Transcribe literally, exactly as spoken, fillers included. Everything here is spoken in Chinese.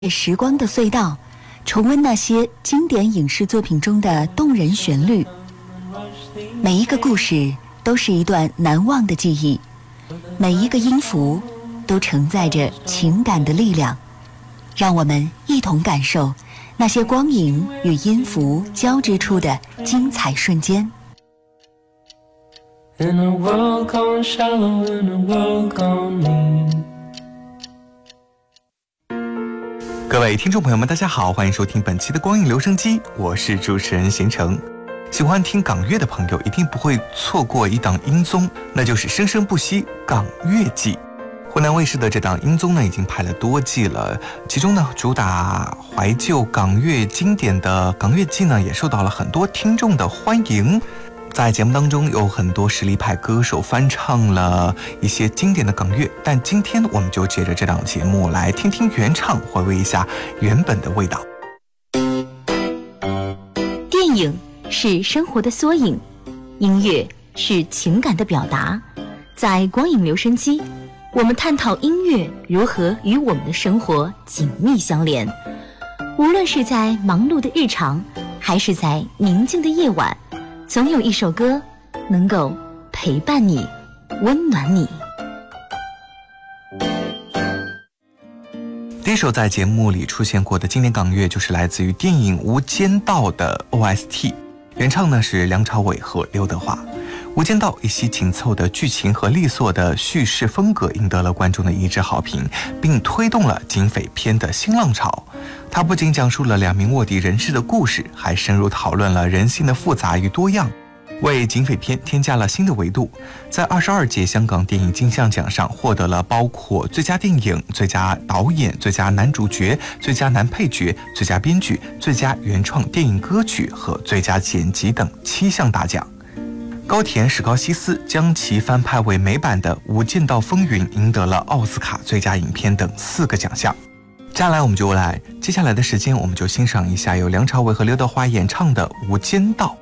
时光的隧道，重温那些经典影视作品中的动人旋律。每一个故事都是一段难忘的记忆，每一个音符都承载着情感的力量。让我们一同感受那些光影与音符交织出的精彩瞬间。 In a world gone shallow, in a world gone mean。 各位听众朋友们，大家好，欢迎收听本期的光影留声机，我是主持人贤成。喜欢听港乐的朋友一定不会错过一档音综，那就是《生生不息港乐季》。湖南卫视的这档音综呢，已经拍了多季了，其中呢，主打怀旧港乐经典的港乐季呢，也受到了很多听众的欢迎。在节目当中有很多实力派歌手翻唱了一些经典的港乐，但今天我们就借着这档节目来听听原唱，回味一下原本的味道。 电影是生活的缩影，音乐是情感的表达。在光影留声机，我们探讨音乐如何与我们的生活紧密相连。无论是在忙碌的日常，还是在宁静的夜晚，总有一首歌能够陪伴你，温暖你。 第一首在节目里出现过的经典港乐，就是来自于电影《无间道》的 O S T， 原唱呢是梁朝伟和刘德华。《无间道》以其紧凑的剧情和利索的叙事风格赢得了观众的一致好评，并推动了警匪片的新浪潮。它不仅讲述了两名卧底人士的故事，还深入讨论了人性的复杂与多样，为警匪片添加了新的维度。在二十二届香港电影金像奖上获得了包括最佳电影、最佳导演、最佳男主角、最佳男配角、最佳编剧、最佳原创电影歌曲和最佳剪辑等七项大奖。高田史高西斯将其翻拍为美版的《无间道风云》赢得了奥斯卡最佳影片等四个奖项。接下来我们就来，接下来的时间我们就欣赏一下由梁朝伟和刘德华演唱的《无间道》。